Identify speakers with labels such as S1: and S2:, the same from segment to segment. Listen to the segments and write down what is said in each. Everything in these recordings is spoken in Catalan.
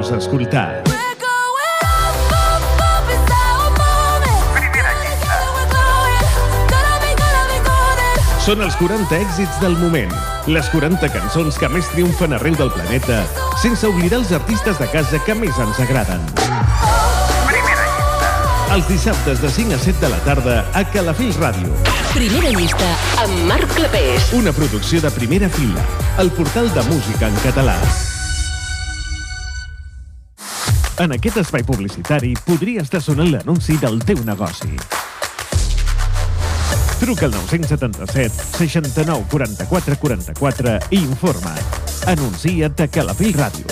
S1: vols escoltar. Són els 40 èxits del moment, les 40 cançons que més triomfen arreu del planeta, sense oblidar els artistes de casa que més ens agraden. Els dissabtes de 5 a 7 de la tarda a Calafell Ràdio.
S2: Primera llista amb Marc Clapés.
S1: Una producció de Primera Fila, el portal de música en català. En aquest espai publicitari podria estar sonant l'anunci del teu negoci. Truca al 977 69 44 44 i informa't. Anuncia't a Calafell Ràdio.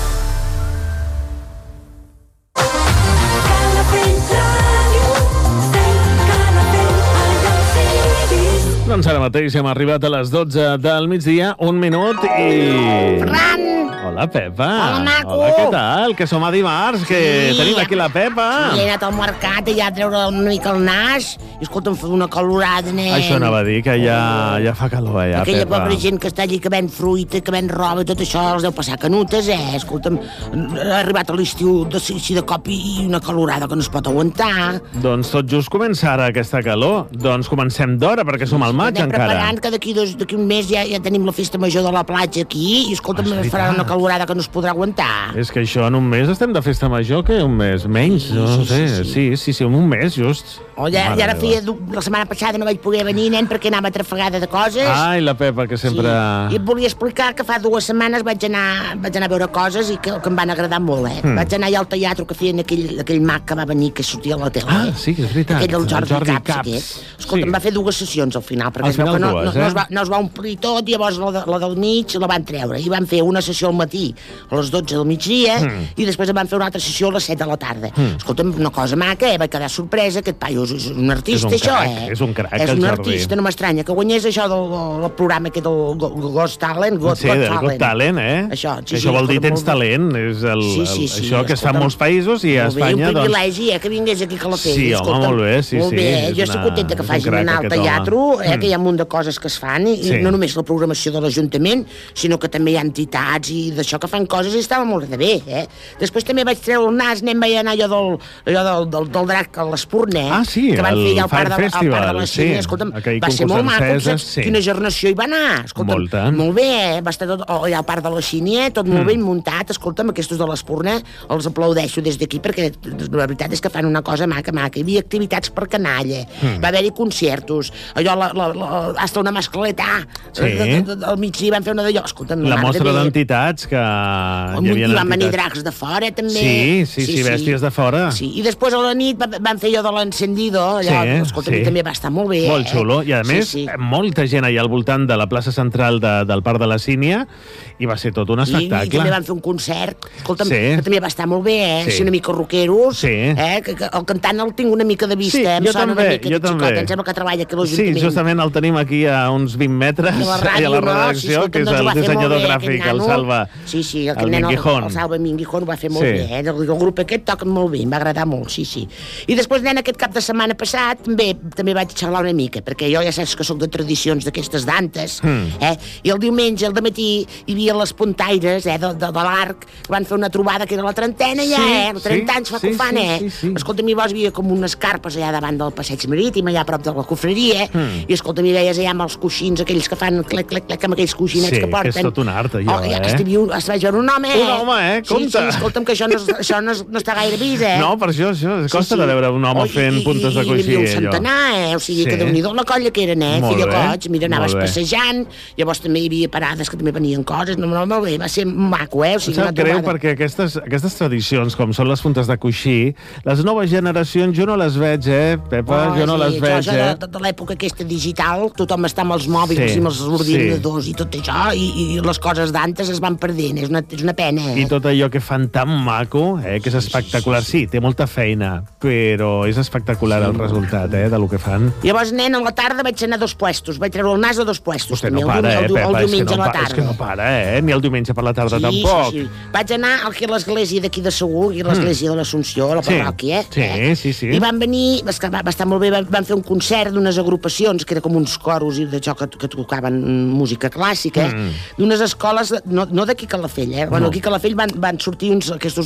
S1: Doncs ara mateix hem arribat a les 12 del migdia, 1 minut i...
S3: Ferran!
S1: Hola, Pepa.
S3: Hola, maco.
S1: Hola, què tal? Que som a dimarts, que tenim aquí la Pepa.
S3: Sí, he anat al mercat i ja a treure una mica el nas. I escolta, em fa una calorada, nen.
S1: Això anava a dir, que ja fa calor, ja,
S3: Aquella
S1: Pepa.
S3: pobra gent que està allí, que ven fruita, que ven roba, tot això els deu passar canutes, Escolta'm, ha arribat a l'estiu així de cop i una calorada que no es pot aguantar.
S1: Doncs tot just comença ara aquesta calor. Doncs comencem d'hora, perquè som al maig
S3: Anem
S1: encara.
S3: preparant que d'aquí un mes ja tenim la festa major de la platja aquí i, escolta'm,
S1: És
S3: farà una
S1: veritat.
S3: calorada que no es podrà aguantar.
S1: És que això en un mes estem de festa major, que un mes menys, no sé. Sí, en un mes, just.
S3: Oh, ja ara la setmana passada no vaig poder venir, nen, perquè anava trafegada de coses.
S1: Ai, la Pepa, que sempre...
S3: Sí. I et volia explicar que fa 2 setmanes vaig anar a veure coses i que em van agradar molt, Vaig anar allà al teatre que feien aquell mag que va venir, que sortia a la tele.
S1: Ah, sí, és veritat.
S3: Aquell del Jordi Caps.
S1: Caps.
S3: Escolta,
S1: Sí.
S3: em va fer 2 sessions al final, perquè
S1: Al final
S3: es veu que
S1: dues,
S3: no es va omplir tot, llavors la del mig la van treure. I van fer una sessió al matí a les 12 del migdia i després en van fer una altra sessió a les 7 de la tarda. Escolta'm, una cosa maca, vaig quedar sorpresa, aquest paio és un artista, això,
S1: És un crac,
S3: És
S1: el
S3: un
S1: Jordi.
S3: artista, no m'estranya que guanyés això del programa aquest del Ghost Talent,
S1: Sí, del Got Talent,
S3: Això, sí,
S1: Això vol dir
S3: molt
S1: tens
S3: bé.
S1: talent, és
S3: Sí,
S1: això que es fa en
S3: escolta'm,
S1: molts països i a
S3: molt bé,
S1: Espanya,
S3: un
S1: doncs...
S3: privilegi, que vingués aquí a Calafell.
S1: Sí, home,
S3: escolta'm,
S1: molt bé, sí,
S3: molt
S1: sí,
S3: bé,
S1: és
S3: jo estic
S1: una-
S3: contenta que
S1: és un
S3: facin
S1: crac,
S3: anar al
S1: aquest
S3: teatre,
S1: home.
S3: que hi ha un munt de coses que es fan, i
S1: Sí.
S3: no només la programació de l'Ajuntament, sinó que també hi ha entitats i d'això que fan coses i estava molt de bé, Després també vaig treure el nas, vaig anar allò del drac a l'Espurna,
S1: Ah, sí,
S3: que van
S1: el
S3: fer allà al
S1: Fire
S3: parc de la
S1: Festival,
S3: Cine,
S1: sí,
S3: escolta'm,
S1: aquell
S3: va ser
S1: concurs
S3: molt maco,
S1: d'enceses,
S3: saps
S1: sí.
S3: quina generació hi va anar, escolta'm,
S1: Molta.
S3: molt bé, va estar tot allà al parc de la Cine, tot molt ben muntat, escolta'm, aquests de l'Espurna els aplaudeixo des d'aquí perquè la veritat és que fan una cosa maca, hi havia activitats per canalla, va haver-hi concertos, allò, hasta una mascleta, al migdia van fer una d'allò, escolta'm,
S1: La
S3: mare
S1: mostra
S3: de Déu.
S1: d'entitats, que hi havia
S3: I van venir
S1: entitats.
S3: dracs de fora, també.
S1: Sí, bèsties de fora.
S3: Sí, i després a la nit van fer allò de l'encendido, allò, escolta'm, també va estar molt bé.
S1: Molt xulo. I a més,
S3: Sí.
S1: molta gent allà al voltant de la plaça central del Parc de la Sínia, i va ser tot un
S3: I
S1: espectacle.
S3: també van fer un concert, escolta'm,
S1: Sí.
S3: que també va estar molt bé,
S1: Sí.
S3: Així una mica rockeros,
S1: Sí.
S3: que el cantant el tinc una mica de vista,
S1: Sí,
S3: em
S1: jo
S3: sona
S1: també,
S3: una mica
S1: jo
S3: de xicot,
S1: també.
S3: em sembla que treballa aquí a
S1: Sí,
S3: l'Ajuntament.
S1: justament el tenim aquí a uns 20 metres,
S3: De la
S1: allà
S3: ràdio,
S1: a la
S3: no?
S1: redacció,
S3: Sí,
S1: que és
S3: escolta'm, doncs ho
S1: el
S3: va fer
S1: dissenyador
S3: molt bé,
S1: gràfic,
S3: aquest
S1: el
S3: nano.
S1: Salva,
S3: Sí,
S1: el Minguijón.
S3: El Salva Minguijón ho va fer molt
S1: Sí.
S3: bé, el grup aquest toquen molt bé, em va agradar molt, sí. I després, nen, aquest cap de setmana passat, també vaig xerrar una mica, perquè jo ja saps que sóc de tradicions d'aquestes d'antes, i el diumenge, al dematí, hi havia les puntaires, de l'Arc, que van fer una trobada que era la trentena ja, 30 anys fa que ho fan,
S1: sí.
S3: Escolta'm, llavors hi havia com unes carpes allà davant del passeig marítim, allà a prop de la cofreria, i escolta'm, hi veies allà amb els coixins, aquells que fan clec, clec, clec, amb aquells coixinets
S1: Sí,
S3: que porten.
S1: que és tot un art, allò,
S3: Es vaig veure un home,
S1: Un home, compte.
S3: Sí, escolta'm, que això no està gaire vist,
S1: No, per això costa de veure un home fent puntes de coixí,
S3: I hi havia un
S1: allò.
S3: centenar, o sigui, que Déu-n'hi-do la colla que eren,
S1: Molt
S3: feia
S1: bé,
S3: goig, mira, anaves
S1: molt bé.
S3: passejant, llavors també hi havia parades que també venien coses, no, molt bé, va ser maco, o sigui,
S1: Em
S3: una
S1: sap greu
S3: trobada.
S1: perquè aquestes tradicions, com són les puntes de coixí, les noves generacions jo no les veig, Pepa, jo no les veig,
S3: Això de l'època aquesta digital, tothom està amb els mòbils
S1: Sí,
S3: i amb els ordinadors i tot això, i les coses d'antes es van perdent, és una pena,
S1: I tot allò que fan tan maco, que és espectacular. Sí, té molta feina, però és espectacular el resultat, del que fan.
S3: Llavors, nen, a la tarda vaig anar a 2 puestos, vaig treure el nas a 2 puestos.
S1: Vostè no
S3: també,
S1: para,
S3: el
S1: Pepa,
S3: diumenge a la
S1: és
S3: tarda.
S1: que no para, ni el diumenge per la tarda tampoc.
S3: Sí. Vaig anar aquí a l'església d'aquí de Segur, i a l'església de l'Assumpció, a la parròquia.
S1: Sí.
S3: I van venir, va estar molt bé, van fer un concert d'unes agrupacions, que era com uns coros d'això que tocaven música clàssica, d'unes escoles, no d'aquí a Calafell, Bueno, aquí a Calafell van sortir aquests